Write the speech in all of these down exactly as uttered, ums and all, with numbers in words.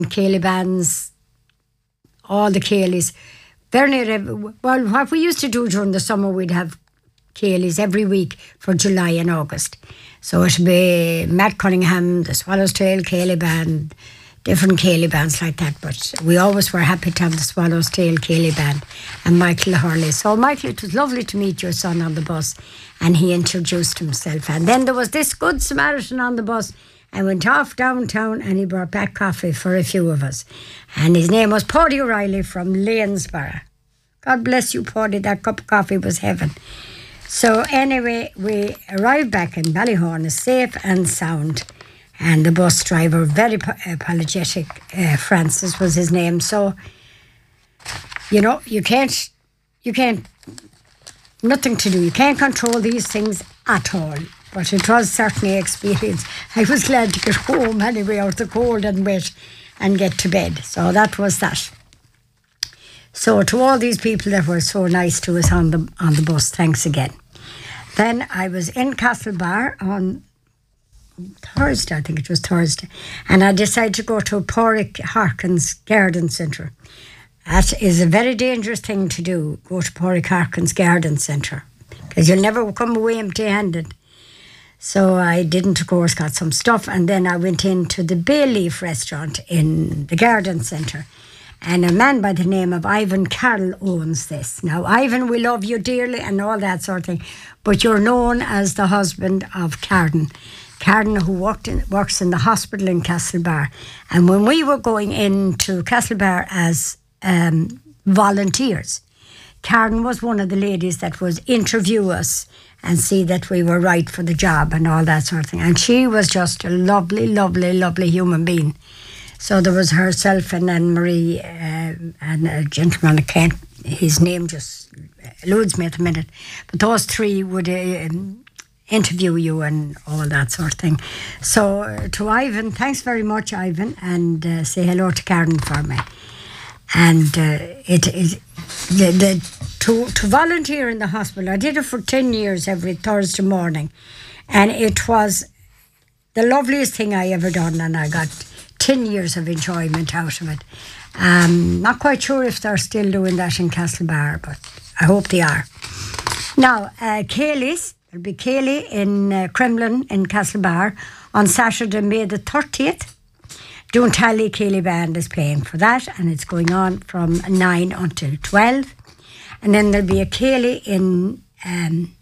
Ceilidh bands, all the Ceilidhs. Very near, ev- well, what we used to do during the summer, we'd have Ceilidhs every week for July and August. So it'd be Matt Cunningham, the Swallow's Tail Ceilidh Band, different Ceilidh bands like that. But we always were happy to have the Swallow's Tail Ceilidh Band and Michael Hurley. So Michael, it was lovely to meet your son on the bus, and he introduced himself. And then there was this good Samaritan on the bus, and went off downtown, and he brought back coffee for a few of us. And his name was Paddy O'Reilly from Lanesborough. God bless you, Paddy. That cup of coffee was heaven. So anyway, we arrived back in Ballyhorn, safe and sound. And the bus driver, very apologetic, uh, Francis was his name. So, you know, you can't, you can't, nothing to do. You can't control these things at all. But it was certainly an experience. I was glad to get home anyway, out of the cold and wet, and get to bed. So that was that. So to all these people that were so nice to us on the on the bus, thanks again. Then I was in Castlebar on Thursday, I think it was Thursday, and I decided to go to Porrick Harkins Garden Centre. That is a very dangerous thing to do, go to Porrick Harkins Garden Centre, because you'll never come away empty-handed. So I didn't, of course, got some stuff, and then I went into the Bay Leaf restaurant in the Garden Centre. And a man by the name of Ivan Carroll owns this. Now, Ivan, we love you dearly and all that sort of thing, but you're known as the husband of Carden. Carden, who worked in, works in the hospital in Castlebar. And when we were going into Castlebar as um, volunteers, Carden was one of the ladies that would interview us and see that we were right for the job and all that sort of thing. And she was just a lovely, lovely, lovely human being. So there was herself and Anne-Marie uh, and a gentleman, I can't, his name just eludes me at the minute, but those three would uh, um, interview you and all that sort of thing. So uh, to Ivan, thanks very much, Ivan, and uh, say hello to Karen for me. And uh, it is the, the to to volunteer in the hospital. I did it for ten years every Thursday morning, and it was the loveliest thing I ever done, and I got ten years of enjoyment out of it. Um, not quite sure if they're still doing that in Castlebar, but I hope they are. Now, uh, Ceilidh's, there'll be Ceilidh in uh, Kremlin in Castlebar on Saturday, May the thirtieth. Doontally Ceilidh Band is playing for that, and it's going on from nine until twelve. And then there'll be a Ceilidh in, um,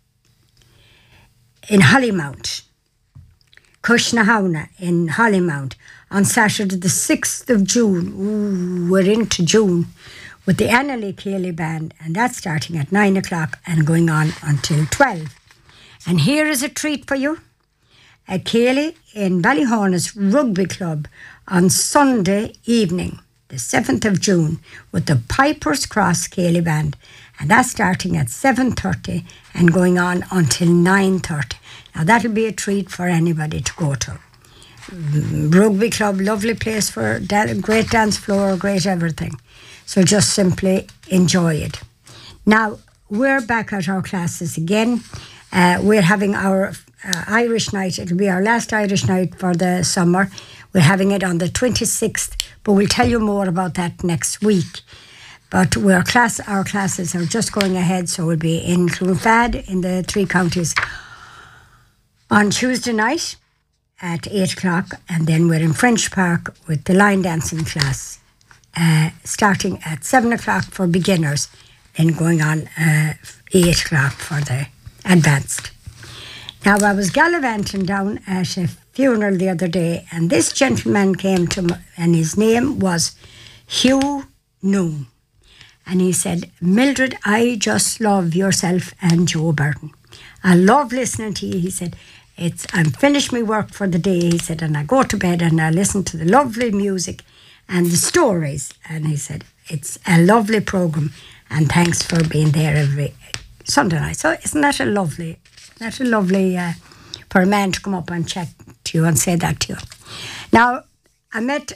in Hollymount, Cushnahauna in Hollymount, on Saturday the sixth of June. Ooh, we're into June with the Annalee Ceilidh Band, and that's starting at nine o'clock and going on until twelve. And here is a treat for you. A Ceilidh in Ballyhornis Rugby Club on Sunday evening, the seventh of June, with the Piper's Cross Ceilidh Band, and that's starting at seven thirty and going on until nine thirty. Now that'll be a treat for anybody to go to. Rugby Club, lovely place for da- great dance floor, great everything. So just simply enjoy it. Now, we're back at our classes again. Uh, we're having our uh, Irish night. It'll be our last Irish night for the summer. We're having it on the twenty-sixth, but we'll tell you more about that next week. But we're class, our classes are just going ahead, so we'll be in Clonfad in the three counties on Tuesday night at eight o'clock, and then we're in French Park with the line dancing class uh, starting at seven o'clock for beginners, then going on uh, eight o'clock for the advanced. Now, I was gallivanting down at a funeral the other day, and this gentleman came to me, and his name was Hugh Noon. And he said, Mildred, I just love yourself and Joe Burton. I love listening to you. He said, It's I'm finished my work for the day, he said, and I go to bed and I listen to the lovely music and the stories. And he said, it's a lovely programme, and thanks for being there every Sunday night. So isn't that a lovely, that's a lovely uh, for a man to come up and chat to you and say that to you. Now, I met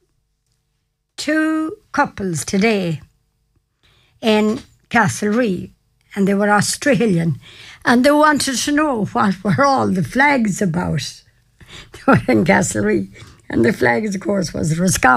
two couples today in Castlereagh, and they were Australian, and they wanted to know what were all the flags about. They were in Castlereagh, And the flags, of course, was Roscommon.